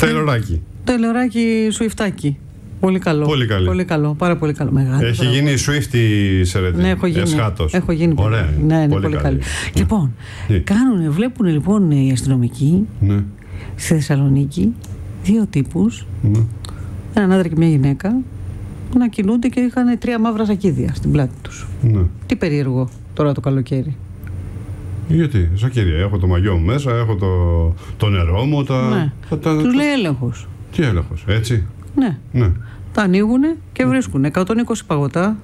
Το ελαιοράκι. Το ελαιοράκι σουιφτάκι. Πολύ καλό. Πολύ καλό. Πάρα πολύ καλό. Μεγάλο. Έχει γίνει η Swift η Σερετή. Ναι, έχω γίνει. Εσχάτως. Έχω γίνει. Ωραία. Ναι, πολύ καλή. Λοιπόν, βλέπουν λοιπόν οι αστυνομικοί στη Θεσσαλονίκη δύο τύπους, έναν άντρα και μια γυναίκα, να κινούνται και είχαν 3 μαύρα σακίδια στην πλάτη τους. Τι περίεργο τώρα το καλοκαίρι. Γιατί, σακίδια. Έχω το μαγιό μου μέσα, έχω το νερό μου. Τους λέει έλεγχος. Τι έλεγχος, έτσι? Ναι. Τα ανοίγουνε και βρίσκουν 120 παγωτά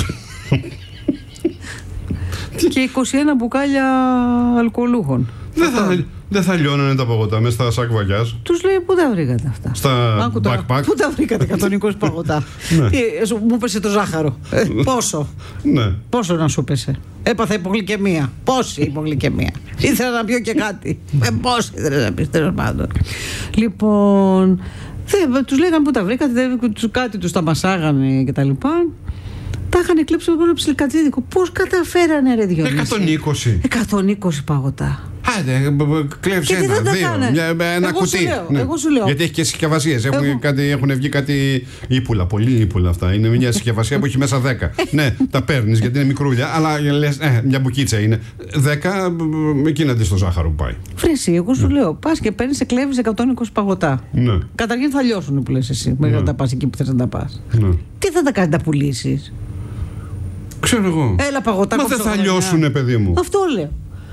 και 21 μπουκάλια αλκοολούχων. Δεν θα λιώνανε τα παγωτά μέσα στα σακ βαγιάς. Τους λέει, πού τα βρήκατε αυτά? Στα backpack. Πού τα βρήκατε 120 παγωτά? Μου πέσε το ζάχαρο. Πόσο? Πόσο να σου πέσε? Έπαθα υπογλυκαιμία. Πόση υπογλυκαιμία? Ήθελα να πιω και κάτι. Πόση ήθελα να πεις, τέλος πάντων. Λοιπόν, τους λέγανε πού τα βρήκατε, κάτι τους τα μασάγανε και τα λοιπά. Τα είχαν κλέψει από ένα ψιλικατζίδικο. Πώς καταφέρανε, ρε Διονύση? 120 παγωτά. Άντε, κλέψε ένα κουτί. Εγώ σου λέω. Γιατί έχει και συσκευασίες. Έχουν βγει κάτι ύπουλα, πολύ ύπουλα αυτά. Είναι μια συσκευασία που έχει μέσα 10. Ναι, τα παίρνεις γιατί είναι μικρούλια, αλλά λες, μια μπουκίτσα είναι. 10, εκεί να δεις το ζάχαρο που πάει. Φρέσι, εγώ σου λέω, πας και παίρνεις και κλέβεις 120 παγωτά. Καταρχήν θα λιώσουν που λες εσύ, μέχρι να τα πας εκεί που θες να τα πας. Τι θα τα κάνεις, τα πουλήσεις? Ξέρω εγώ. Έλα παγωτά. Μα δεν θα λιώσουνε, παιδί μου. Αυτό λέω.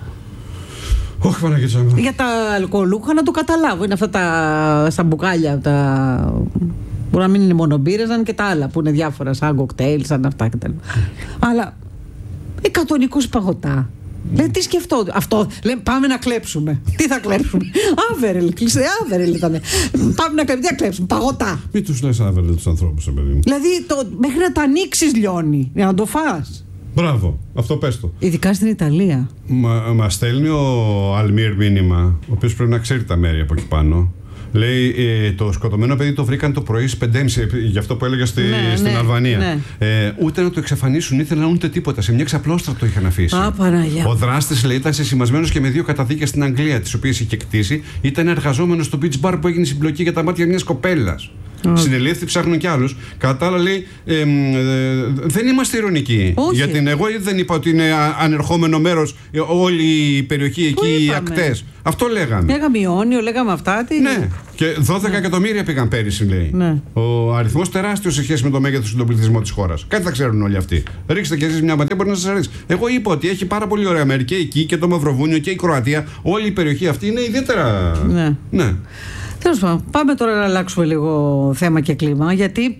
Όχι, Παναγίτσα μου. Για τα αλκοολούχα να το καταλάβω. Είναι αυτά στα μπουκάλια. Μπορεί να μην είναι μόνο μπύρες, να είναι και τα άλλα που είναι διάφορα, σαν κοκτέιλ, σαν αυτά κτλ. Αλλά 120 παγωτά. Λέει, τι σκεφτώ. Αυτό. Λέει, πάμε να κλέψουμε. Τι θα κλέψουμε? Άβερελ. Άβερελ ήταν. Πάμε να κλέψουμε. Τι θα κλέψουμε? Παγωτά. Μην τους λες άβερελ τους ανθρώπους, παιδί μου. Δηλαδή, μέχρι να τα ανοίξεις λιώνει. Για να το φας. Μπράβο, αυτό πες το. Ειδικά στην Ιταλία. Μας στέλνει ο Αλμύρ μήνυμα, ο οποίος πρέπει να ξέρει τα μέρη από εκεί πάνω. Λέει, το σκοτωμένο παιδί το βρήκαν το πρωί στις 5:30, γι' αυτό που έλεγα στην Αλβανία. Ούτε να το εξαφανίσουν ήθελαν ούτε τίποτα. Σε μια ξαπλώστρα το είχαν αφήσει. Ο δράστης, λέει, ήταν σεσημασμένος και με 2 καταδίκες στην Αγγλία, τις οποίες είχε κτίσει. Ήταν εργαζόμενος στο beach bar που έγινε συμπλοκή για τα μάτια μιας κοπέλας. Συνελήφθη, ψάχνουν κι άλλους. Κατά τα άλλα, λέει, δεν είμαστε ειρωνικοί. Γιατί εγώ δεν είπα ότι είναι ανερχόμενο μέρος όλη η περιοχή εκεί, οι ακτές. Αυτό λέγαμε. Λέγαμε Ιόνιο, λέγαμε αυτά. Ναι. Και 12 εκατομμύρια πήγαν πέρυσι, λέει. Ο αριθμός τεράστιος σε σχέση με το μέγεθος και τον πληθυσμό της χώρας. Κάτι θα ξέρουν όλοι αυτοί. Ρίξτε κι εσείς μια ματιά, μπορεί να σας αρέσει. Εγώ είπα ότι έχει πάρα πολύ ωραία μέρη και εκεί και το Μαυροβούνιο και η Κροατία. Όλη η περιοχή αυτή είναι ιδιαίτερα. Ναι. Τέλος πάντων, πάμε τώρα να αλλάξουμε λίγο θέμα και κλίμα, γιατί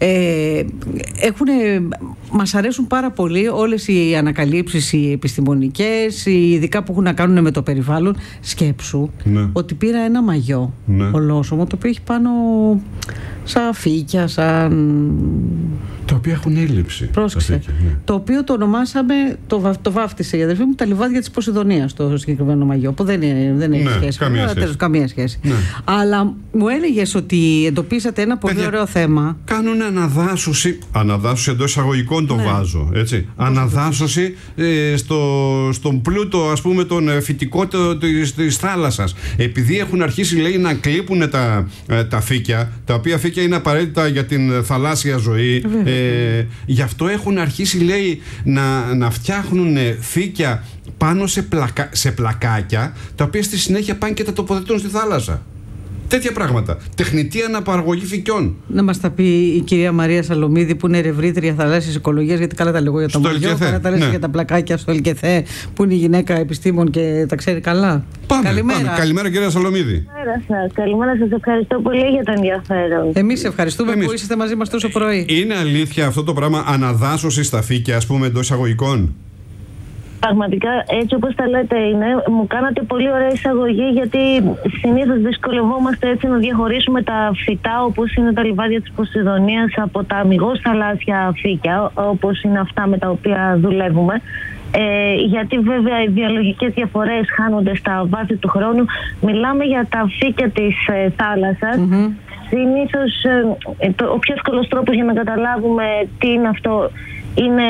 μας αρέσουν πάρα πολύ όλες οι ανακαλύψεις οι επιστημονικές, ειδικά που έχουν να κάνουν με το περιβάλλον. Σκέψου ότι πήρα ένα μαγιό ολόσωμο, το οποίο έχει πάνω σαν φύκια, τα οποία έχουν έλλειψη. Πρόσεξε. Το οποίο το ονομάσαμε, το βάφτισε η αδερφή μου, τα λιβάδια της Ποσειδονίας, το συγκεκριμένο μαγιό, που δεν έχει σχέση. Καμία σχέση. Αλλά μου έλεγες ότι εντοπίσατε ένα πολύ ωραίο θέμα. Κάνουν αναδάσωση εντός εισαγωγικών το βάζω, έτσι. Αναδάσωση στον πλούτο, ας πούμε, τον φυτικό της θάλασσας. Επειδή έχουν αρχίσει, λέει, να κλείπουν τα φύκια, τα οποία φύκια είναι απαραίτητα για την θαλάσσια ζωή. Γι' αυτό έχουν αρχίσει, λέει, να φτιάχνουν φύκια πάνω σε πλακάκια, τα οποία στη συνέχεια πάνε και τα τοποθετούν στη θάλασσα. Τέτοια πράγματα. Τεχνητή αναπαραγωγή φυκιών. Να μας τα πει η κυρία Μαρία Σαλομίδη, που είναι ερευνήτρια θαλάσσιας οικολογίας, γιατί καλά τα λέγω για το μαγιό, καλά τα λες για τα πλακάκια στο Ελκεθέ, που είναι η γυναίκα επιστήμον και τα ξέρει καλά. Καλημέρα. Καλημέρα, κυρία Σαλομίδη. Καλημέρα σας. Καλημέρα σας. Ευχαριστώ πολύ για το ενδιαφέρον. Εμείς ευχαριστούμε που είσαστε μαζί μας τόσο πρωί. Είναι αλήθεια αυτό το πράγμα, αναδάσωση στα φύκια, ας πούμε, εντός εισαγωγικών? Πραγματικά, έτσι όπως τα λέτε είναι, μου κάνατε πολύ ωραία εισαγωγή, γιατί συνήθως δυσκολευόμαστε έτσι να διαχωρίσουμε τα φυτά, όπως είναι τα λιβάδια της Ποσειδονίας, από τα αμιγώς θαλάσσια φύκια, όπως είναι αυτά με τα οποία δουλεύουμε. Γιατί βέβαια οι βιολογικές διαφορές χάνονται στα βάθη του χρόνου. Μιλάμε για τα φύκια της θάλασσας. Συνήθως ο πιο εύκολος τρόπος για να καταλάβουμε τι είναι αυτό είναι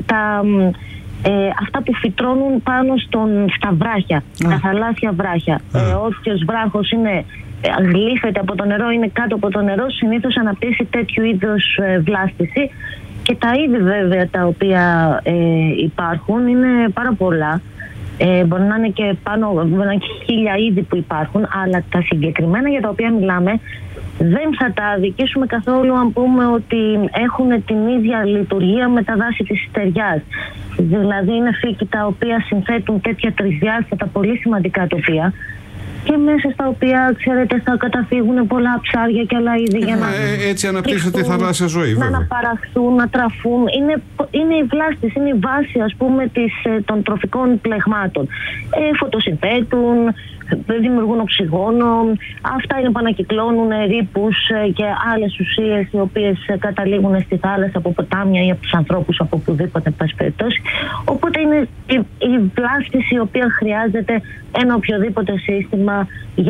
αυτά που φυτρώνουν πάνω στα βράχια, τα θαλάσσια βράχια. Όποιος βράχος είναι γλύφεται από το νερό, είναι κάτω από το νερό, συνήθως αναπτύσσει τέτοιου είδους βλάστηση. Και τα είδη βέβαια τα οποία υπάρχουν είναι πάρα πολλά. Μπορεί να είναι και πάνω, μπορεί να είναι και 1000 είδη που υπάρχουν, αλλά τα συγκεκριμένα για τα οποία μιλάμε δεν θα τα αδικήσουμε καθόλου αν πούμε ότι έχουν την ίδια λειτουργία με τα δάση της στεριάς. Δηλαδή είναι φύκη τα οποία συνθέτουν τέτοια τρισδιάστατα πολύ σημαντικά τοπία και μέσα στα οποία, ξέρετε, θα καταφύγουν πολλά ψάρια και άλλα είδη για να έτσι αναπτύσσεται η θαλάσσια ζωή, βέβαια. Να αναπαραχθούν, να τραφούν. Είναι η βλάστηση, είναι η βάση, ας πούμε, των τροφικών πλεγμάτων. Φωτοσυνθέτουν, δημιουργούν οξυγόνο. Αυτά είναι που ανακυκλώνουν ρήπους και άλλες ουσίες οι οποίες καταλήγουν στη θάλασσα από ποτάμια ή από τους ανθρώπους από οπουδήποτε, εν πάση περιπτώσει. Οπότε είναι η βλάστηση η οποία χρειάζεται ένα οποιοδήποτε σύστημα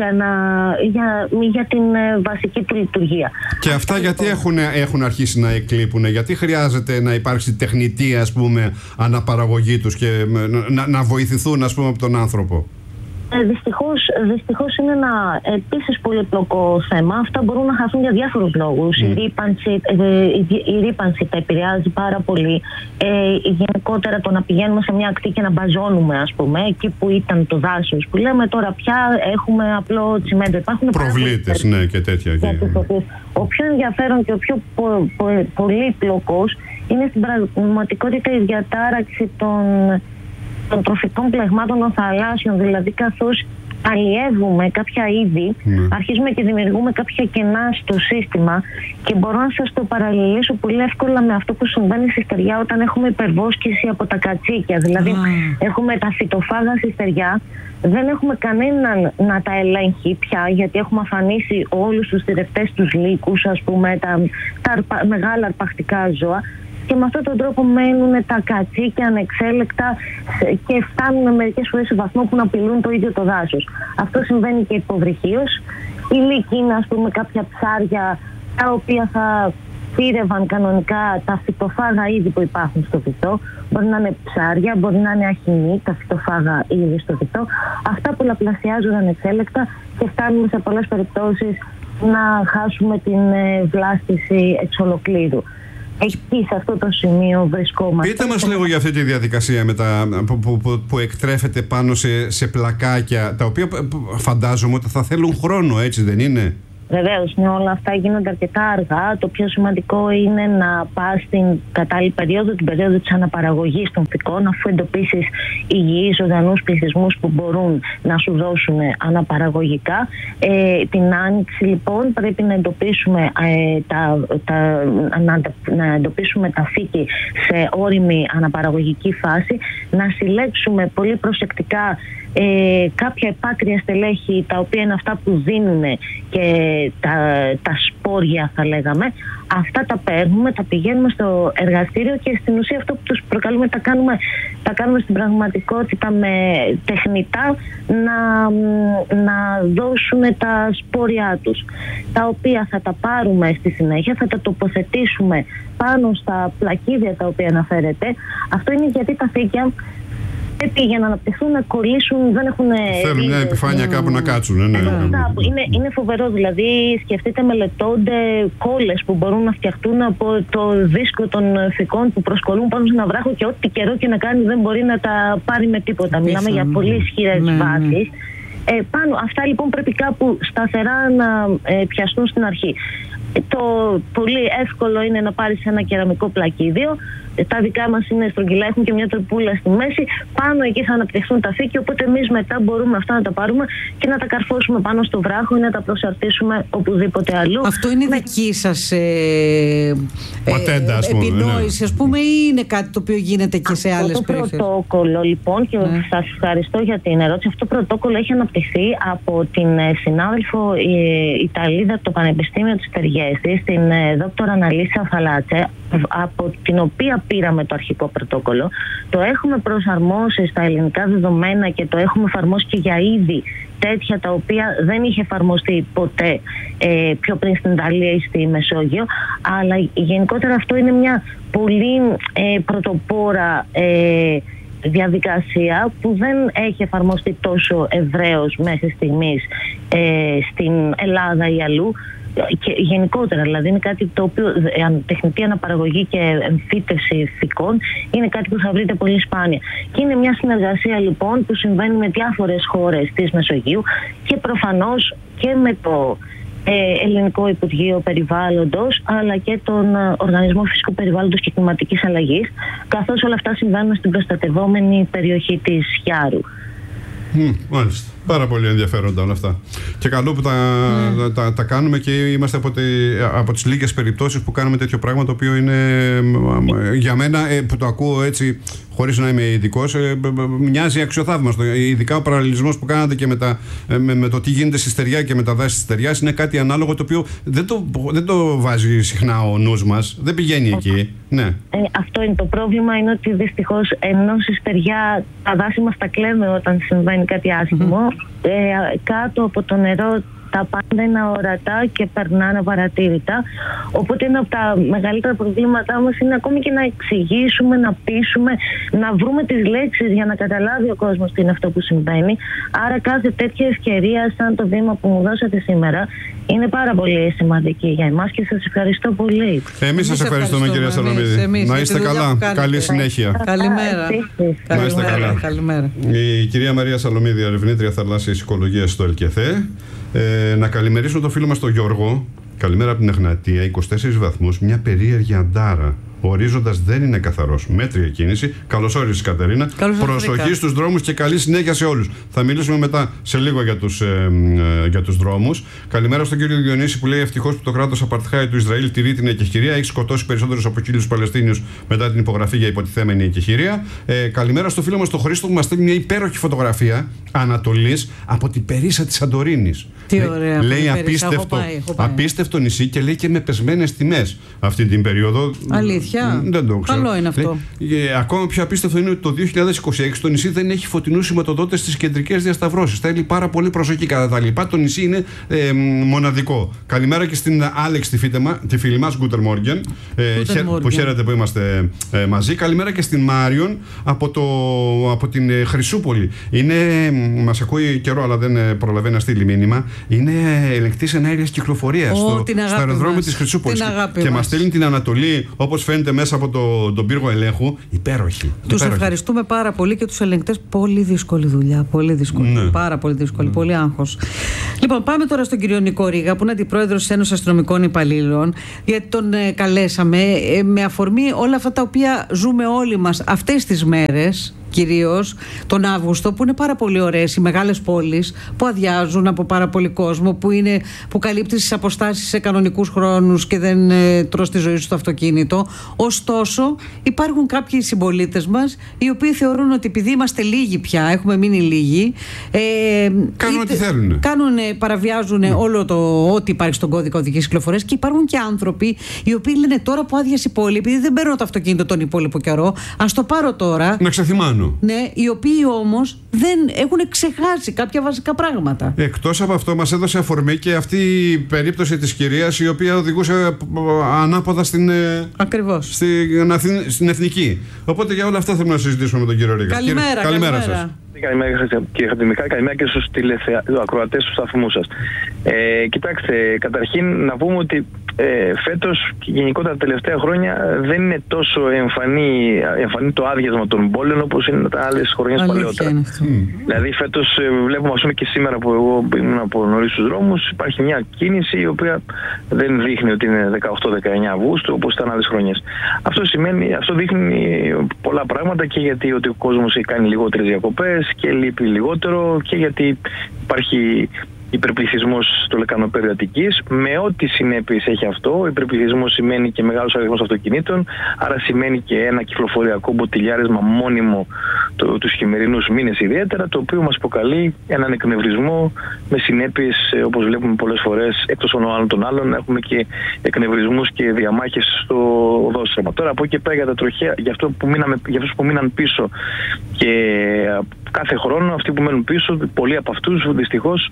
για την βασική του λειτουργία. Και αυτά γιατί έχουν αρχίσει να εκλείπουν, γιατί χρειάζεται να υπάρξει τεχνητή, ας πούμε, αναπαραγωγή τους και να βοηθηθούν, ας πούμε, από τον άνθρωπο? Δυστυχώς είναι ένα επίσης πολύπλοκο θέμα. Αυτά μπορούν να χαθούν για διάφορους λόγους. Η ρύπανση τα επηρεάζει πάρα πολύ. Γενικότερα το να πηγαίνουμε σε μια ακτή και να μπαζώνουμε, ας πούμε, εκεί που ήταν το δάσος, που λέμε τώρα πια έχουμε απλό τσιμέντο. Υπάρχουν προβλήτες, ναι, και τέτοια. Ο πιο ενδιαφέρον και ο πιο πολύπλοκος είναι στην πραγματικότητα η διατάραξη των τροφικών πλεγμάτων των θαλάσσιων, δηλαδή καθώς αλλιεύουμε κάποια είδη, αρχίζουμε και δημιουργούμε κάποια κενά στο σύστημα και μπορώ να σας το παραλληλήσω πολύ εύκολα με αυτό που συμβαίνει στη στεριά όταν έχουμε υπερβόσκηση από τα κατσίκια. Δηλαδή έχουμε τα φυτοφάγα στη στεριά, δεν έχουμε κανέναν να τα ελέγχει πια γιατί έχουμε αφανίσει όλους τους θηρευτές τους λύκους, ας πούμε, τα μεγάλα αρπακτικά ζώα. Και με αυτόν τον τρόπο μένουν τα κατσίκια ανεξέλεκτα και φτάνουν μερικές φορές σε βαθμό που να απειλούν το ίδιο το δάσος. Αυτό συμβαίνει και υποβρυχίως. Η λύκη είναι, ας πούμε, κάποια ψάρια τα οποία θα θύρευαν κανονικά τα φυτοφάγα είδη που υπάρχουν στο βυθό. Μπορεί να είναι ψάρια, μπορεί να είναι αχινή, τα φυτοφάγα είδη στο βυθό. Αυτά πολλαπλασιάζουν ανεξέλεκτα και φτάνουμε σε πολλές περιπτώσεις να χάσουμε την βλάστηση εξ ολοκλήρου. Εκεί σε αυτό το σημείο βρισκόμαστε. Πείτε μας λίγο για αυτή τη διαδικασία που εκτρέφεται πάνω σε πλακάκια, τα οποία φαντάζομαι ότι θα θέλουν χρόνο, έτσι δεν είναι? Βεβαίως, ναι, όλα αυτά γίνονται αρκετά αργά. Το πιο σημαντικό είναι να πας στην κατάλληλη περίοδο, την περίοδο της αναπαραγωγής των φυκών, αφού εντοπίσεις υγιείς ζωντανούς πληθυσμούς που μπορούν να σου δώσουν αναπαραγωγικά. Την άνοιξη, λοιπόν, πρέπει να εντοπίσουμε να εντοπίσουμε τα φύκη σε όριμη αναπαραγωγική φάση, να συλλέξουμε πολύ προσεκτικά κάποια επάκρια στελέχη, τα οποία είναι αυτά που δίνουν και τα σπόρια, θα λέγαμε. Αυτά τα παίρνουμε, τα πηγαίνουμε στο εργαστήριο και στην ουσία αυτό που τους προκαλούμε τα κάνουμε στην πραγματικότητα με τεχνητά να δώσουν τα σπόρια τους, τα οποία θα τα πάρουμε στη συνέχεια, θα τα τοποθετήσουμε πάνω στα πλακίδια τα οποία αναφέρεται. Αυτό είναι γιατί τα φύκια για να αναπτυχθούν, να κολλήσουν, δεν έχουν. Θέλουν μια επιφάνεια κάπου να κάτσουν. Είναι φοβερό. Δηλαδή, σκεφτείτε, μελετώνται κόλλες που μπορούν να φτιαχτούν από το δίσκο των φυκών που προσκολούν πάνω σε ένα βράχο και ό,τι καιρό και να κάνει δεν μπορεί να τα πάρει με τίποτα. Μιλάμε για πολύ ισχυρές βάσεις. Αυτά λοιπόν πρέπει κάπου σταθερά να πιαστούν στην αρχή. Το πολύ εύκολο είναι να πάρεις ένα κεραμικό πλακίδιο. Τα δικά μας είναι στρογγυλά, έχουν και μια τρυπούλα στη μέση. Πάνω εκεί θα αναπτυχθούν τα φύκια, οπότε εμείς μετά μπορούμε αυτά να τα πάρουμε και να τα καρφώσουμε πάνω στο βράχο ή να τα προσαρτήσουμε οπουδήποτε αλλού. Αυτό είναι δική σας πατέντα, επινόηση, ας πούμε, ή είναι κάτι το οποίο γίνεται και σε άλλες περιοχές? Αυτό το πρωτόκολλο, λοιπόν, και σας ευχαριστώ για την ερώτηση. Αυτό το πρωτόκολλο έχει αναπτυχθεί από την συνάδελφο Ιταλίδα από το Πανεπιστήμιο της Τεργέσης, την δόκτωρα Αναλίσσα Φαλάτσε, από την οποία πήραμε το αρχικό πρωτόκολλο. Το έχουμε προσαρμόσει στα ελληνικά δεδομένα και το έχουμε εφαρμόσει και για είδη τέτοια τα οποία δεν είχε εφαρμοστεί ποτέ πιο πριν στην Ιταλία ή στη Μεσόγειο. Αλλά γενικότερα αυτό είναι μια πολύ πρωτοπόρα διαδικασία που δεν έχει εφαρμοστεί τόσο ευρέως μέχρι στιγμής στην Ελλάδα ή αλλού. Και γενικότερα, δηλαδή, είναι κάτι το οποίο τεχνητή αναπαραγωγή και εμφύτευση φυτικών είναι κάτι που θα βρείτε πολύ σπάνια. Και είναι μια συνεργασία λοιπόν που συμβαίνει με διάφορες χώρες της Μεσογείου και προφανώς και με το Ελληνικό Υπουργείο Περιβάλλοντος, αλλά και τον Οργανισμό Φυσικού Περιβάλλοντος και Κλιματικής Αλλαγής, καθώς όλα αυτά συμβαίνουν στην προστατευόμενη περιοχή της Γιάρου. Μάλιστα. Πάρα πολύ ενδιαφέροντα όλα αυτά. Και καλό που τα κάνουμε και είμαστε από τις λίγες περιπτώσεις που κάνουμε τέτοιο πράγμα, το οποίο είναι για μένα, που το ακούω έτσι χωρίς να είμαι ειδικός, μοιάζει αξιοθαύμαστο. Ειδικά ο παραλληλισμός που κάνατε και με το τι γίνεται στη στεριά και με τα δάση της στεριάς είναι κάτι ανάλογο, το οποίο δεν το βάζει συχνά ο νους μας, δεν πηγαίνει εκεί. Ναι. Αυτό είναι το πρόβλημα, είναι ότι δυστυχώς ενώ στη στεριά τα δάση μας τα κλαίμε όταν συμβαίνει κάτι άσχημο, κάτω από το νερό τα πάντα είναι αορατά και περνάνε παρατήρητα. Οπότε ένα από τα μεγαλύτερα προβλήματά μας είναι ακόμη και να εξηγήσουμε, να πείσουμε, να βρούμε τις λέξεις για να καταλάβει ο κόσμος τι είναι αυτό που συμβαίνει. Άρα κάθε τέτοια ευκαιρία σαν το βήμα που μου δώσατε σήμερα είναι πάρα πολύ σημαντική για εμάς και σας ευχαριστώ πολύ. Εμείς σας ευχαριστούμε, κυρία Σαλομίδη. Να είστε καλά. Καλή συνέχεια. Καλημέρα. Να είστε καλά. Καλημέρα. Η κυρία Μαρία Σαλομίδη, ερευνήτρια θαλάσσιας οικολογίας στο ΕΛΚΕΘΕ. Να καλημερίσουμε τον φίλο μας τον Γιώργο. Καλημέρα από την Εγνατία, 24 βαθμούς, μια περίεργη αντάρα. Ο ορίζοντας δεν είναι καθαρός. Μέτρια κίνηση. Καλώς όρισες, Κατερίνα. Προσοχή στους δρόμους και καλή συνέχεια σε όλους. Θα μιλήσουμε μετά σε λίγο για τους δρόμους. Καλημέρα στον κύριο Διονύση που λέει: ευτυχώς που το κράτος Απαρτχάι του Ισραήλ τηρεί την εκεχηρία. Έχει σκοτώσει περισσότερους από 1.000 Παλαιστίνιους μετά την υπογραφή για υποτιθέμενη εκεχηρία. Καλημέρα στο φίλο μας τον Χρήστο που μας στέλνει μια υπέροχη φωτογραφία Ανατολής από την Περίσσα της Σαντορίνης. Τι ωραία. Λέει απίστευτο νησί και λέει και με πεσμένες τιμές αυτή την περίοδο. Αλήθεια. Δεν το ξέρω. Καλό είναι αυτό. Ακόμα πιο απίστευτο είναι ότι το 2026 το νησί δεν έχει φωτεινούς σηματοδότες στις κεντρικές διασταυρώσεις. Θέλει πάρα πολύ προσοχή. Κατά τα λοιπά, το νησί είναι μοναδικό. Καλημέρα και στην Άλεξ, τη φίλη μας, Γκούτερ Μόργεν, που χαίρετε που είμαστε μαζί. Καλημέρα και στην Μάριον από την Χρυσούπολη. Μας ακούει καιρό, αλλά δεν προλαβαίνει να στείλει μήνυμα. Είναι ελεγκτής εναέριας κυκλοφορίας στο αεροδρόμιο της Χρυσούπολης. Και μας στέλνει την Ανατολή, όπως φαίνεται μέσα από τον πύργο ελέγχου, υπέροχη. Τους ευχαριστούμε πάρα πολύ και τους ελεγκτές. Πολύ δύσκολη δουλειά. Πολύ δύσκολη. Ναι. Πάρα πολύ δύσκολη. Πολύ άγχος. Λοιπόν, πάμε τώρα στον κύριο Νικό Ρίγα, που είναι αντιπρόεδρος της Ένωσης Αστυνομικών Υπαλλήλων, γιατί τον καλέσαμε με αφορμή όλα αυτά τα οποία ζούμε όλοι μας αυτές τις μέρες. Κυρίως τον Αύγουστο, που είναι πάρα πολύ ωραίες οι μεγάλες πόλεις που αδειάζουν από πάρα πολύ κόσμο, που καλύπτει τις αποστάσεις σε κανονικούς χρόνους και δεν τρως τη ζωή σου στο αυτοκίνητο. Ωστόσο, υπάρχουν κάποιοι συμπολίτες μας οι οποίοι θεωρούν ότι επειδή είμαστε λίγοι πια, έχουμε μείνει λίγοι, κάνουν ό,τι θέλουν. Παραβιάζουν όλο ό,τι υπάρχει στον κώδικα οδικής κυκλοφορίας, και υπάρχουν και άνθρωποι οι οποίοι λένε τώρα που άδειασε η πόλη, επειδή δεν παίρνω το αυτοκίνητο τον υπόλοιπο καιρό, ας το πάρω τώρα. Να ξεθυμάνω. Ναι, οι οποίοι όμως δεν έχουν ξεχάσει κάποια βασικά πράγματα. Εκτός από αυτό, μας έδωσε αφορμή και αυτή η περίπτωση της κυρίας η οποία οδηγούσε ανάποδα στην Εθνική. Οπότε για όλα αυτά θέλουμε να συζητήσουμε με τον κύριο Ρίγα. Καλημέρα σας. Καλημέρα κύριε Χατζημιχάλη, καλημέρα και στους ακροατές του σταθμού σας. Κοιτάξτε, καταρχήν να πούμε ότι φέτος και γενικότερα τα τελευταία χρόνια δεν είναι τόσο εμφανή το άδειασμα των πόλεων όπως είναι τα άλλες χρονιές παλαιότερα. Δηλαδή φέτος βλέπουμε, ας πούμε, και σήμερα που εγώ ήμουν από νωρίς στους δρόμους, υπάρχει μια κίνηση η οποία δεν δείχνει ότι είναι 18-19 Αυγούστου όπως ήταν άλλες χρονιές. Αυτό δείχνει πολλά πράγματα, και γιατί ότι ο κόσμος έχει κάνει λιγότερες διακοπές και λείπει λιγότερο, και γιατί υπάρχει υπερπληθυσμός στο λεκανοπέδιο Αττικής, με ό,τι συνέπειες έχει αυτό. Υπερπληθυσμός σημαίνει και μεγάλος αριθμός αυτοκινήτων, άρα σημαίνει και ένα κυκλοφοριακό μποτιλιάρισμα μόνιμο τους χειμερινούς μήνες ιδιαίτερα, το οποίο μας προκαλεί έναν εκνευρισμό με συνέπειες, όπως βλέπουμε πολλές φορές, εκτός των άλλων, να έχουμε και εκνευρισμούς και διαμάχες στο οδόστρωμα. Τώρα από εκεί πέρα για τα τροχαία, για αυτούς που μείναν πίσω, και κάθε χρόνο αυτοί που μένουν πίσω, πολλοί από αυτούς δυστυχώς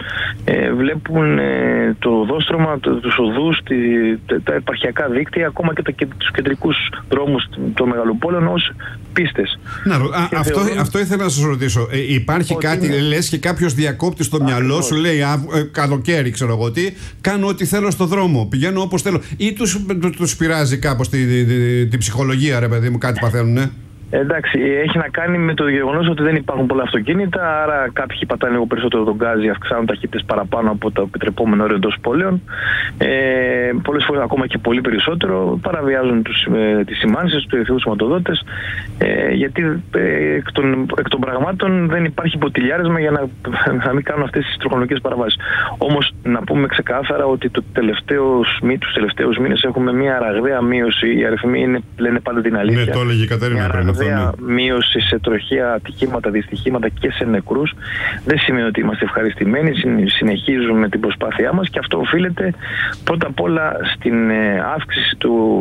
βλέπουν το οδόστρωμα, τους οδούς, τα επαρχιακά δίκτυα, ακόμα και τους κεντρικούς δρόμους των μεγαλοπόλεων ως πίστες. Αυτό ήθελα να σας ρωτήσω. Υπάρχει κάτι, λες και κάποιος διακόπτει στο μυαλό σου, λέει καλοκαίρι, ξέρω εγώ τι, κάνω ό,τι θέλω στο δρόμο, πηγαίνω όπως θέλω, ή τους πειράζει κάπως την ψυχολογία, ρε παιδί μου, κάτι παθαίνουνε? Εντάξει, έχει να κάνει με το γεγονός ότι δεν υπάρχουν πολλά αυτοκίνητα, άρα κάποιοι πατάνε λίγο περισσότερο τον γκάζι, αυξάνουν ταχύτητες παραπάνω από το επιτρεπόμενο όριο εντός πόλεων. Πολλές φορές ακόμα και πολύ περισσότερο, παραβιάζουν τις σημάνσεις, τους ευθύους σηματοδότες, γιατί εκ των πραγμάτων δεν υπάρχει ποτηλιάρισμα για να μην κάνουν αυτές τις τροχονομικές παραβάσεις. Όμως να πούμε ξεκάθαρα ότι τους τελευταίους μήνες έχουμε μια ραγδαία μείωση, οι αριθμοί λένε πάντα την αλήθεια. Ναι, το έλεγε η Κατερίνα πριν. Μείωση σε τροχαία ατυχήματα, δυστυχήματα και σε νεκρούς. Δεν σημαίνει ότι είμαστε ευχαριστημένοι, συνεχίζουμε την προσπάθειά μας και αυτό οφείλεται πρώτα απ' όλα στην αύξηση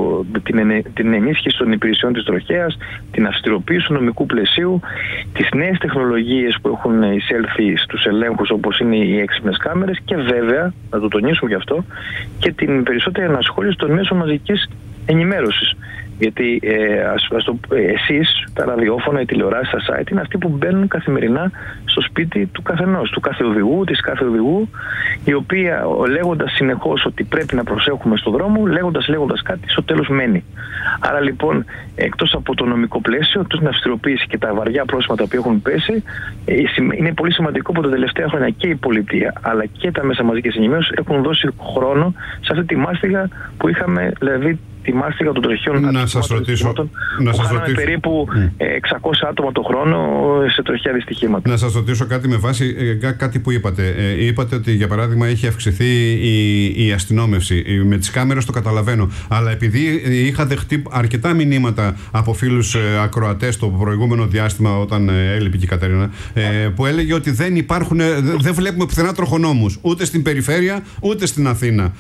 την ενίσχυση των υπηρεσιών της τροχέας, την αυστηροποίηση του νομικού πλαισίου, τις νέες τεχνολογίες που έχουν εισέλθει στους ελέγχους όπως είναι οι έξυπνες κάμερες και βέβαια, να το τονίσουμε γι' αυτό, και την περισσότερη ενασχόληση των μέσων μαζικής ενημέρωσης. Γιατί εσείς, τα ραδιόφωνα, οι τηλεοράσεις, τα site είναι αυτοί που μπαίνουν καθημερινά στο σπίτι του καθενός, του κάθε οδηγού, της κάθε οδηγού, η οποία λέγοντας συνεχώς ότι πρέπει να προσέχουμε στον δρόμο, λέγοντας κάτι, στο τέλος μένει. Άρα λοιπόν, εκτός από το νομικό πλαίσιο, εκτός την αυστηροποίηση και τα βαριά πρόσφατα που έχουν πέσει, είναι πολύ σημαντικό που τα τελευταία χρόνια και η πολιτεία αλλά και τα μέσα μαζικής ενημέρωσης έχουν δώσει χρόνο σε αυτή τη μάστιγα που είχαμε, δηλαδή τη μάστιγα των τροχιών. Να σας ρωτήσω. Περίπου 600 άτομα το χρόνο σε τροχιά δυστυχήματα. Να σας ρωτήσω κάτι με βάση κάτι που είπατε. Είπατε ότι για παράδειγμα έχει αυξηθεί η αστυνόμευση. Με τις κάμερες το καταλαβαίνω. Αλλά επειδή είχα δεχτεί αρκετά μηνύματα από φίλους ακροατές το προηγούμενο διάστημα όταν έλειπε και η Κατερίνα, που έλεγε ότι δεν βλέπουμε πουθενά τροχονόμους ούτε στην περιφέρεια ούτε στην Αθήνα.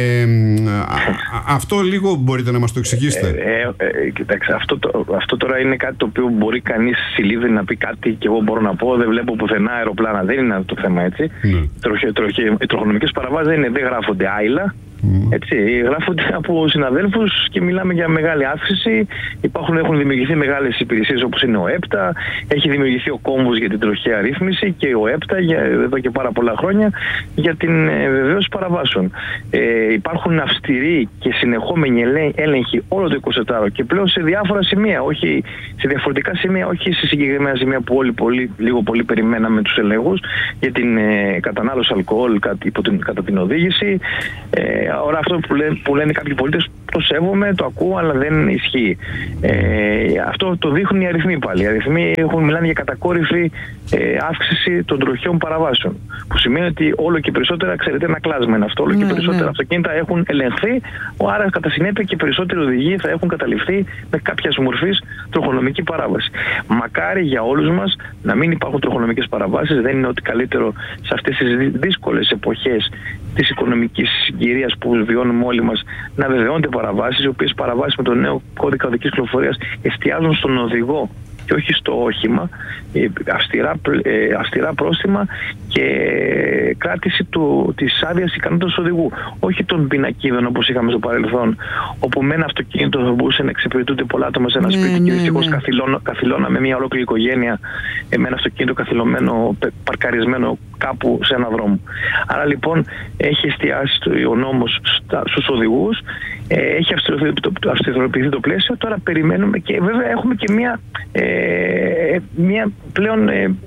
Αυτό λίγο μπορείτε να μας το εξηγήσετε? Κοιτάξτε, αυτό τώρα είναι κάτι το οποίο μπορεί κανείς στη να πει κάτι και εγώ μπορώ να πω. Δεν βλέπω πουθενά αεροπλάνα. Δεν είναι το θέμα έτσι. Οι τροχονομικές παραβάσεις δεν γράφονται άειλα. Έτσι, γράφονται από συναδέλφους και μιλάμε για μεγάλη αύξηση. Έχουν δημιουργηθεί μεγάλες υπηρεσίες όπως είναι ο ΕΠΤΑ, έχει δημιουργηθεί ο κόμβος για την τροχαία ρύθμιση και ο ΕΠΤΑ εδώ και πάρα πολλά χρόνια για την βεβαίωση παραβάσεων. Υπάρχουν αυστηροί και συνεχόμενοι έλεγχοι όλο το 24ωρο και πλέον σε διάφορα σημεία, όχι σε διαφορετικά σημεία, όχι σε συγκεκριμένα σημεία που όλοι λίγο πολύ περιμέναμε τους ελέγχους για την κατανάλωση αλκοόλ κατά την οδήγηση. Τώρα αυτό που λένε κάποιοι πολίτες το σέβομαι, το ακούω, αλλά δεν ισχύει. Αυτό το δείχνουν οι αριθμοί πάλι. Οι αριθμοί μιλάνε για κατακόρυφη αύξηση των τροχιών παραβάσεων. Που σημαίνει ότι όλο και περισσότερα, ξέρετε, ένα κλάσμα είναι αυτό. Όλο και περισσότερα αυτοκίνητα έχουν ελεγχθεί, άρα κατά συνέπεια και περισσότεροι οδηγοί θα έχουν καταληφθεί με κάποια μορφή τροχονομική παράβαση. Μακάρι για όλους μας να μην υπάρχουν τροχονομικές παραβάσεις. Δεν είναι ότι καλύτερο σε αυτές τις δύσκολες εποχές της οικονομικής συγκυρίας που βιώνουμε όλοι μας να βεβαιώνται παραβάσεις, οι οποίες παραβάσεις με τον νέο κώδικα οδικής κυκλοφορίας εστιάζουν στον οδηγό και όχι στο όχημα, αυστηρά πρόστιμα και κράτηση της άδειας ικανότητας οδηγού. Όχι των πινακίδων όπως είχαμε στο παρελθόν, όπου με ένα αυτοκίνητο θα μπορούσε να εξυπηρετούνται πολλά άτομα σε ένα σπίτι και δυστυχώς καθυλώναμε μια ολόκληρη οικογένεια με ένα αυτοκίνητο καθυλωμένο, παρκαρισμένο κάπου σε ένα δρόμο. Άρα λοιπόν έχει εστιάσει ο νόμος στους οδηγούς, έχει αυστηροποιηθεί το πλαίσιο, τώρα περιμένουμε και βέβαια έχουμε και μια πλέον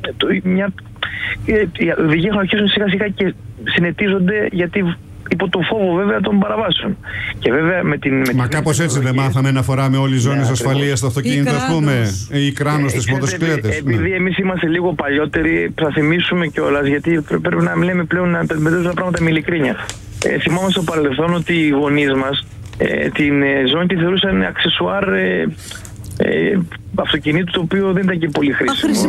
οι οδηγοί αρχίζουν σιγά σιγά και συνετίζονται γιατί υπό το φόβο βέβαια των παραβάσεων. Και βέβαια Μα κάπως έτσι δεν μάθαμε να φοράμε όλοι οι ζώνες ασφαλείας στο αυτοκίνητο, ας πούμε, ή κράνος στις μοτοσυκλέτες? Επειδή εμείς είμαστε λίγο παλιότεροι, θα θυμίσουμε κιόλας, γιατί πρέπει να λέμε πλέον να αντιμετωπίζουμε τα πράγματα με ειλικρίνεια. Θυμάμαι στο παρελθόν ότι οι γονείς μας την ζώνη τη θεωρούσαν αξεσουάρ αυτοκινήτου το οποίο δεν ήταν και πολύ χρήσιμο.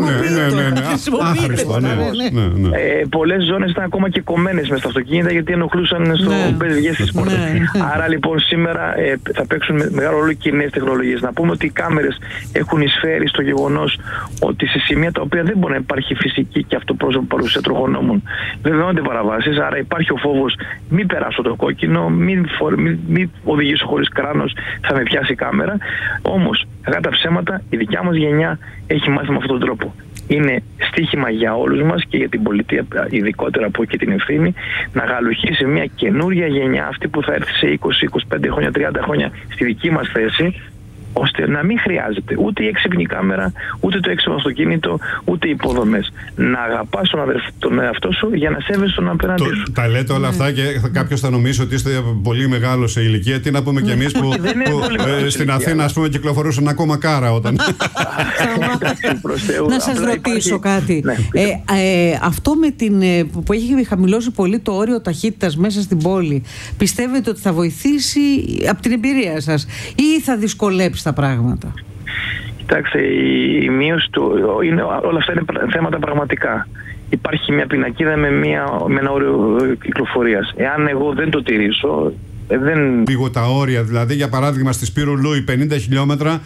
Πολλές ζώνες ήταν ακόμα και κομμένες μες στα αυτοκίνητα γιατί ενοχλούσαν στο πεζιές στις πόρτες. Άρα λοιπόν σήμερα θα παίξουν μεγάλο ρόλο και οι νέες τεχνολογίες. Να πούμε ότι οι κάμερες έχουν εισφέρει στο γεγονός ότι σε σημεία τα οποία δεν μπορεί να υπάρχει φυσική και αυτοπρόσωπη παρουσία τροχονόμων βεβαιώνονται παραβάσεις. Άρα υπάρχει ο φόβος μην περάσω το κόκκινο, μην οδηγήσω χωρίς κράνος, θα με πιάσει η κάμερα. Όμως, κατά τα ψέματα, η δικιά μας γενιά έχει μάθει με αυτόν τον τρόπο. Είναι στοίχημα για όλους μας και για την πολιτεία, ειδικότερα που έχει την ευθύνη, να γαλουχίσει μια καινούρια γενιά, αυτή που θα έρθει σε 20, 25 χρόνια, 30 χρόνια στη δική μας θέση, ώστε να μην χρειάζεται ούτε η έξυπνη κάμερα, ούτε το έξυπνο αυτοκίνητο, ούτε οι υποδομές. Να αγαπάς τον εαυτό σου για να σέβεσαι τον απέναντί σου. Τα λέτε όλα αυτά και κάποιος θα νομίσει ότι είστε πολύ μεγάλο σε ηλικία. Τι να πούμε κι εμείς που στην Αθήνα, ας πούμε, κυκλοφορούσαν ακόμα κάρα όταν. Να σας ρωτήσω κάτι. Αυτό με που έχει χαμηλώσει πολύ το όριο ταχύτητας μέσα στην πόλη, πιστεύετε ότι θα βοηθήσει από την εμπειρία σας ή θα δυσκολέψει τα πράγματα? Κοιτάξτε, η μείωση όλα αυτά είναι θέματα πραγματικά. Υπάρχει μια πινακίδα με ένα όριο κυκλοφορίας. Εάν εγώ δεν το τηρήσω, Λίγο τα όρια, δηλαδή, για παράδειγμα στη Σπύρου Λούι 50 χιλιόμετρα.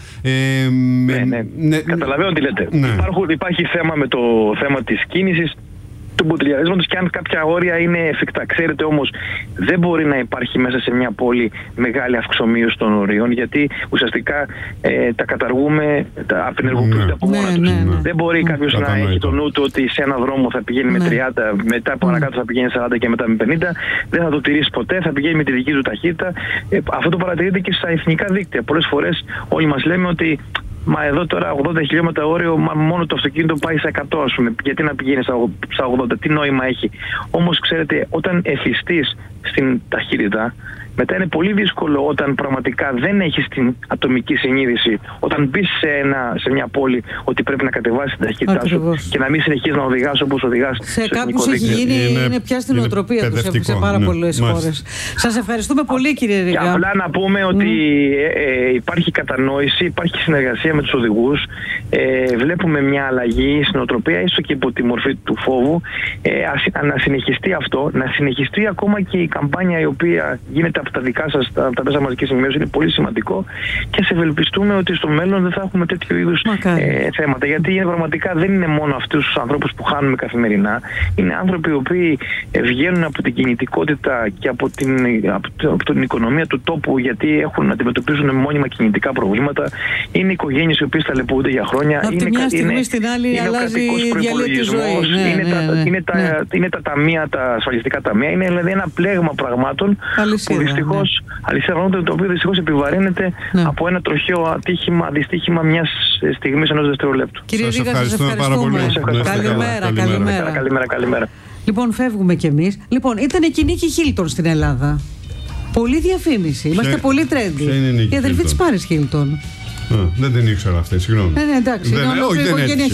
Καταλαβαίνω τι λέτε. Υπάρχει θέμα με το θέμα της κίνησης, του μποτιλιαρίσματος και αν κάποια όρια είναι εφικτά. Ξέρετε όμως, δεν μπορεί να υπάρχει μέσα σε μια πόλη μεγάλη αυξομοίωση των ορίων, γιατί ουσιαστικά τα καταργούμε, τα απενεργοποιούνται από μόνα τους. Δεν μπορεί κάποιος να έχει το νου του ότι σε ένα δρόμο θα πηγαίνει με 30, μετά παρακάτω θα πηγαίνει 40 και μετά με 50. Δεν θα το τηρήσει ποτέ, θα πηγαίνει με τη δική του ταχύτητα. Αυτό το παρατηρείται και στα εθνικά δίκτυα. Πολλές φορές όλοι μας λέμε ότι μα εδώ τώρα 80 χιλιόμετρα όριο, μόνο το αυτοκίνητο πάει στα 100, ας πούμε. Γιατί να πηγαίνει στα 80, τι νόημα έχει? Όμως ξέρετε, όταν εφιστείς στην ταχύτητα, μετά είναι πολύ δύσκολο όταν πραγματικά δεν έχεις την ατομική συνείδηση, όταν μπεις σε μια πόλη, ότι πρέπει να κατεβάσεις την ταχύτητά σου και να μην συνεχίσεις να οδηγάς όπως οδηγάς. Σε κάποιους έχει γίνει, είναι πια στην οτροπία τους σε πάρα πολλές χώρες. Σας ευχαριστούμε πολύ, κύριε Ριγά. Και απλά να πούμε ότι υπάρχει κατανόηση, υπάρχει συνεργασία με τους οδηγούς. Βλέπουμε μια αλλαγή στην οτροπία, έστω και υπό τη μορφή του φόβου. Να συνεχιστεί αυτό, να συνεχιστεί ακόμα και η καμπάνια η οποία γίνεται από τα δικά σας, τα μέσα μαζικής ενημέρωσης, είναι πολύ σημαντικό και σε ευελπιστούμε ότι στο μέλλον δεν θα έχουμε τέτοιου είδους θέματα. Γιατί πραγματικά δεν είναι μόνο αυτούς τους ανθρώπους που χάνουμε καθημερινά. Είναι άνθρωποι οι οποίοι βγαίνουν από την κινητικότητα και από την οικονομία του τόπου, γιατί έχουν αντιμετωπίζουν μόνιμα κινητικά προβλήματα. Είναι οικογένειες οι οποίες ταλαιπωρούνται για χρόνια. Από τη μια στιγμή στην άλλη αλλάζει η διαλύτη ζωή. Είναι τα ταμεία, τα ασφαλιστικά ταμεία. Είναι δηλαδή ένα πλέγμα πραγμάτων που δυστυχώς, το οποίο δυστυχώς επιβαρύνεται από ένα τροχαίο δυστύχημα μιας στιγμής, ενός δευτερολέπτου. Κύριε Ρίγα, σας ευχαριστούμε. Καλημέρα. Λοιπόν, φεύγουμε κι εμείς. Λοιπόν, ήταν η Νίκη Χίλτον στην Ελλάδα. Πολύ διαφήμιση. Είμαστε πολύ trendy. Η αδελφή της Πάρης Χίλτον. Δεν την ήξερα αυτή, συγγνώμη. Εντάξει.